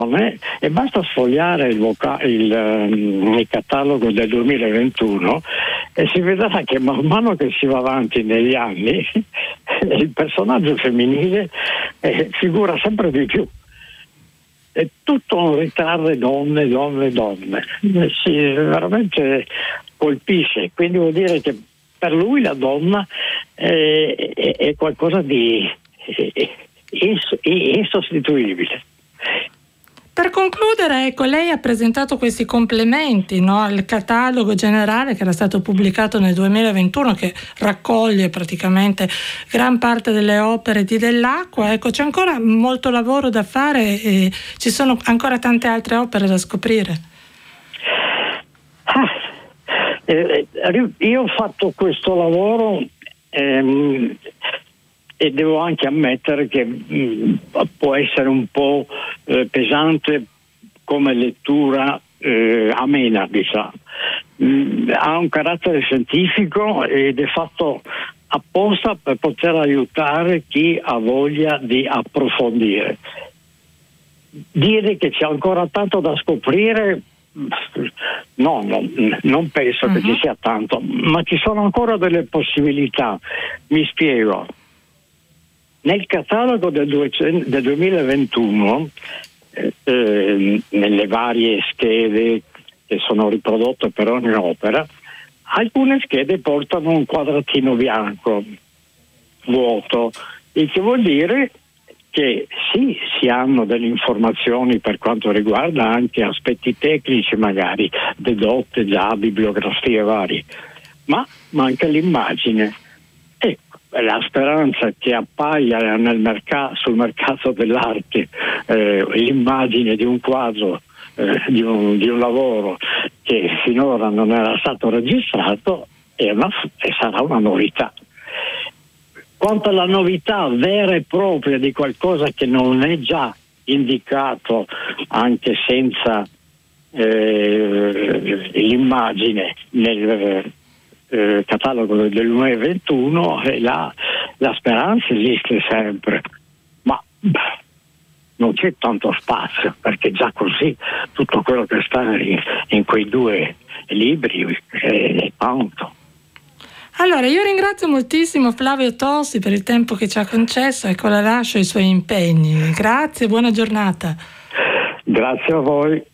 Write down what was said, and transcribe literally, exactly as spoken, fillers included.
e basta sfogliare il, voca- il, um, il catalogo del duemilaventuno e si vedrà che man mano che si va avanti negli anni il personaggio femminile eh, figura sempre di più. È tutto un ritrarre donne, donne, donne. Eh, sì, veramente colpisce. Quindi vuol dire che per lui la donna è, è, è qualcosa di è, è insostituibile. Per concludere, ecco, lei ha presentato questi complementi, no, al catalogo generale che era stato pubblicato nel duemilaventuno, che raccoglie praticamente gran parte delle opere di Dell'Acqua. Ecco, c'è ancora molto lavoro da fare e ci sono ancora tante altre opere da scoprire. Ah, eh, io ho fatto questo lavoro ehm, e devo anche ammettere che mh, può essere un po' eh, pesante come lettura eh, amena, diciamo. Mh, ha un carattere scientifico ed è fatto apposta per poter aiutare chi ha voglia di approfondire. Dire che c'è ancora tanto da scoprire, no, no non penso uh-huh. che ci sia tanto, ma ci sono ancora delle possibilità. Mi spiego. Nel catalogo del, duecento, del duemilaventuno, eh, eh, nelle varie schede che sono riprodotte per ogni opera, alcune schede portano un quadratino bianco vuoto, il che vuol dire che sì, si hanno delle informazioni per quanto riguarda anche aspetti tecnici, magari dedotte già, bibliografie varie, ma manca l'immagine. Ecco, la speranza che appaia nel mercato, sul mercato dell'arte eh, l'immagine di un quadro, eh, di, un, di un lavoro che finora non era stato registrato è una, e sarà una novità. Quanto alla novità vera e propria di qualcosa che non è già indicato anche senza eh, l'immagine nel eh, catalogo del duemilaventuno, eh, la, la speranza esiste sempre, ma beh, non c'è tanto spazio, perché già così tutto quello che sta in, in quei due libri è, è tanto. Allora, io ringrazio moltissimo Flavio Tosi per il tempo che ci ha concesso, ecco, la lascio ai suoi impegni. Grazie, buona giornata. Grazie a voi.